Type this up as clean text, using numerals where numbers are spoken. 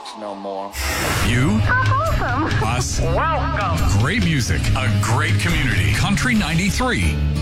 rocks no more. You, Awesome. us, Welcome. great music, a great community. Country 93.